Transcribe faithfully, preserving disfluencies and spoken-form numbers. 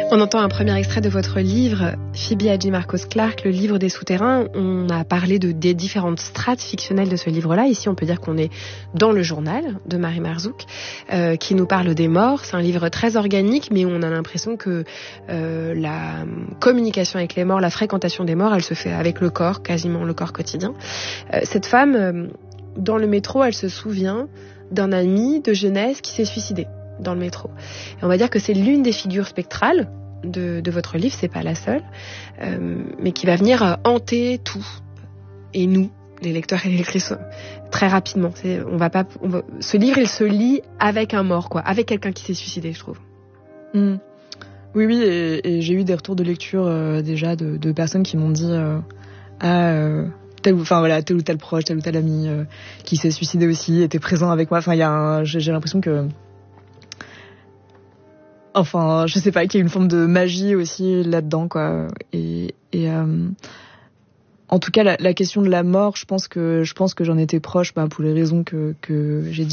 On entend un premier extrait de votre livre, Phoebe Hadjimarkos-Clarke, le livre des souterrains. On a parlé de, des différentes strates fictionnelles de ce livre-là. Ici, on peut dire qu'on est dans le journal de Marie Marzouk, euh, qui nous parle des morts. C'est un livre très organique, mais on a l'impression que euh, la communication avec les morts, la fréquentation des morts, elle se fait avec le corps, quasiment le corps quotidien. Euh, cette femme, euh, dans le métro, elle se souvient d'un ami de jeunesse qui s'est suicidé dans le métro. Et on va dire que c'est l'une des figures spectrales de, de votre livre, c'est pas la seule, euh, mais qui va venir hanter tout. Et nous, les lecteurs et les lectrices, très rapidement. C'est, on va pas, on va, ce livre, il se lit avec un mort, quoi, avec quelqu'un qui s'est suicidé, je trouve. Mmh. Oui, oui, et, et j'ai eu des retours de lecture euh, déjà de, de personnes qui m'ont dit euh, ah, euh, tel, enfin voilà, tel ou tel proche, tel ou tel ami euh, qui s'est suicidé aussi, était présent avec moi. Enfin, il y a, un, j'ai, j'ai l'impression que Enfin, je sais pas, qu'il y a une forme de magie aussi là-dedans, quoi. Et, et euh, en tout cas, la, la question de la mort, je pense que je pense que j'en étais proche, bah, pour les raisons que que j'ai dit.